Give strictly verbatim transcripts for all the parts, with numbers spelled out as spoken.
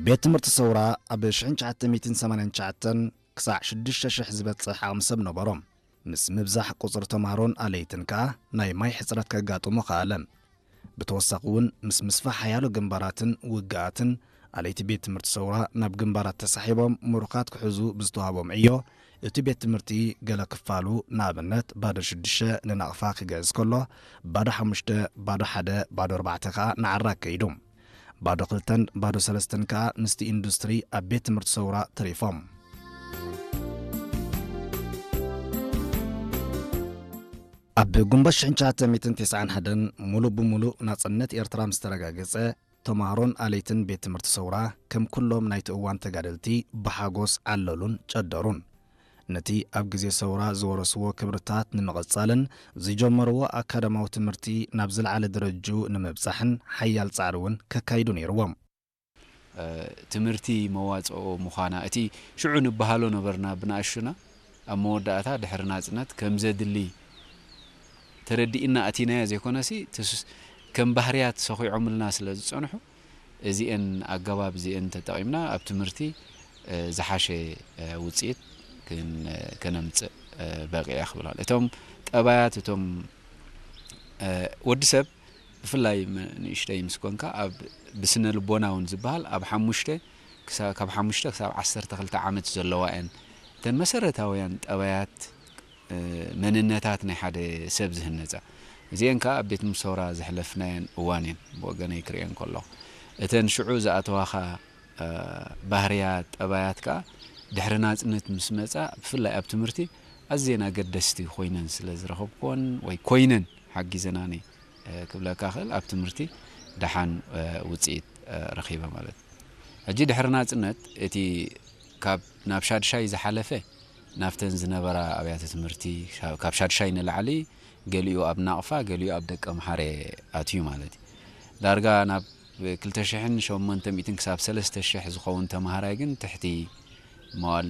ቤት ትምህርቲ ሰውራ ኣብ ألف وتسعمائة وثمانية وتسعين ክሳዕ ሽዱሽተ ሽሕ ዝበጽሕ ዓቕሚ ነበሮም ምስ ምብዛሕ ቁጽሪ ተማሃሮን ኣለይትን ከኣ ናይ ማይ ሕጽረት ከጋጥሞ ኸኣለ ብተወሳኺ እውን ምስ ምስፋሕ ሓያሎ ግንባራትን ውግኣትን ኣለይቲ ቤት ትምህርቲ ሰውራ ናብ ግንባራት ተሳሒቦም ምሩኻት ክሕዙ ብዝተዋሃቦም ዕዮ እቲ ቤት ትምህርቲ ገለ ክፋሉ ንኣብነት ባዶ ሽዱሽተ ንናቕፋ ክገዝእ ከሎ ባዶ ሓሙሽተ ባዶ ሓደ ባዶ ኣርባዕተ ከኣ ንዓራ ከይዶም ባዶ ክልተን ባዶ ሰለስተን ከኣ ምስቲ ኢንዱስትሪ ኣብ ቤት ትምህርቲ ሰውራ ተሪፎም ኣብ ጉንበት ألف وتسعمائة وتسعة وتسعين ሙሉእ ብሙሉእ ናጽነት ኤርትራ ምስ ተረጋገጸ ተማሃሮን ኣለይትን ቤት ትምህርቲ ሰውራ ከም ኩሎም ናይቲ እዋን ተጋደልቲ ብሓጎስ ዓለሉን ጨደሩን ነቲ ኣብ ግዜ ሰውራ ዝወረስዎ ክብርታት ንምቕጻልን ዝጀመርዎ ኣካዳማዊ ትምህርቲ ናብ ዝለዓለ ደረጃ ንምብጻሕን ሓያል ጻዕሪ እውን ከካይዱ ነይሮም ትምህርቲ መዋጽኦ ምዃና እቲ ሽዑ ንበሃሎ ነበርና ብናእሽና ኣብ መወዳእታ ድሕሪ ናጽነት ከም ዘድሊ ተረዲእና ኣቲናያ ዘይኮነሲ ከም ባህርያት ሰኺዖምልና ስለ ዝጸንሑ እዚአን ኣገባብ እዚአን ተጠቒምና ኣብ ትምህርቲ ዝሓሸ ውጽኢት ከነምጽእ በቂያ ክብላል እቶም ጠባያት እቶም ወዲ ሰብ ብፍላይ ንእሽተይ ምስኮንካ ኣብ ብስነ ልቦናውን ዝበሃል ኣብ ሓሙሽተ ካብ ሓሙሽተ ክሳብ ዓሰርተ ክልተ ዓመት ዘለዋ እየን እተን መሰረታውያን ጠባያት መንነታት ናይ ሓደ ሰብ ዝህነጻ እዚአን ከኣ ኣብ ቤት ትምህርቲ ሰውራ ዘሕለፍናየን እዋን እየን ብወገነይ ክሪአን ከለኹ እተን ሽዑ ዝኣተዋኻ ባህርያት ጠባያት ከኣ ድሕሪ ናጽነት ምስ መጻ ብፍላይ ኣብ ትምህርቲ ኣዝየን ኣገደስቲ ኮይነን ስለ ዝረኸብኮን ወይ ኮይነን ሓጊዘናኒ ክብለካ ክእል ኣብ ትምህርቲ ደሓን ውጽኢት ረኺበ ማለት ሕጂ ድሕሪ ናጽነት እቲ ካብ ናብ ሻድሻይ ዝሓለፈ ናፍተን ዝነበራ ኣብያተ ትምህርቲ ካብ ሻድሻይ ንላዕሊ ገሊኡ ኣብ ናቕፋ ገሊኡ ኣብ ደቀ መሓረ ኣትዩ ማለት እዩ ዳርጋ ናብ ألف وثمانمائة ክሳብ ሰለስተ ሽሕ ዝኸውን ተማሃራይ ግን ትሕቲ መዋል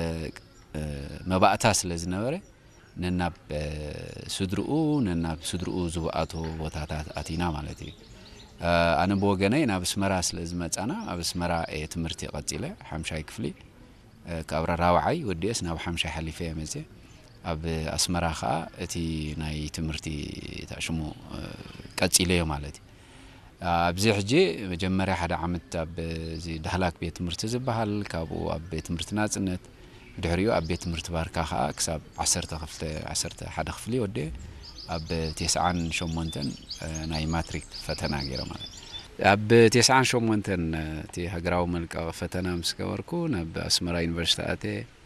መባእታ ስለ ዝነበረ ነናብ ስድርኡ ነናብ ስድርኡ ዝብኣቶ ቦታታት ኣቲና ማለት እዩ ኣነ ብወገነይ ናብ ኣስመራ ስለ ዝመጻና ኣብ ኣስመራ ትምህርቲ ቀጺለ ሓምሻይ ክፍሊ ካብ ራብዓይ ወዲስ ናብ ሓምሻይ ሓሊፈ መጽ ኣብ ኣስመራ ኸኣ እቲ ናይ ትምህርቲ ታሽሙ ቀጺለ ማለት እዩ ኣብዚ ሕጂ መጀመርያ ሓደ ዓመት ኣብ እዚ ዳህላክ ቤት ትምህርቲ ዝበሃል ካብኡ ኣብ ቤት ትምህርቲ ናጽነት ድሕሪኡ ኣብ ቤት ትምህርቲ ባርካ ኸኣ ክሳብ ዓሰርተ ክልተ ዓሰርተ ሓደ ክፍሊ ወዲ ኣብ تسعة وثمانية ናይ ማትሪክ ፈተና ገይረ ማለት ኣብ تسعة وثمانية እቲ ሃገራዊ መልቀቕ ፈተና ምስ ገበርኩ ናብ ኣስመራ ዩኒቨርሲቲ ኣተ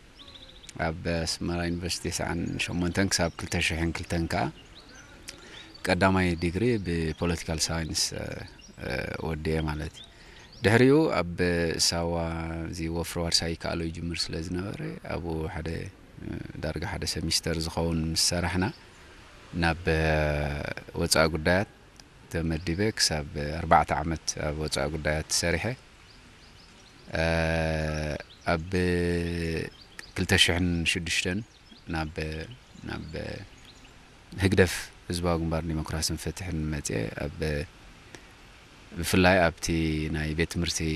ኣብ ኣስመራ ዩኒቨርሲቲ تسعة وثمانية ክሳብ ክልተ ሽሕ ወክልተ ከኣ ቀዳማይ ዲግሪ ብፖለቲካል ሳይንስ ወዲ ማለት ድሕሪኡ ኣብ ሳዋ እዚ ወፍሮ ዋርሳይ ካሎ ይጅምር ስለ ዝነበረ ኣብኡ ሓደ ዳርጋ ሓደ ሴሚስተር ዝኸውን ምስ ሰራሕና ናብ ወጻኢ ጉዳያት ተመዲበ ክሳብ ኣርባዕተ ዓመት ኣብ ወጻኢ ጉዳያት ሰሪሐ ኣብ ክልተ ሽሕ ወሽዱሽተ ናብ ናብ ህግደፍ ህዝባዊ ግንባር ዲሞክራሲን ፍትሕን መጽ ኣብ ብፍላይ ኣብቲ ናይ ቤት ትምህርቲ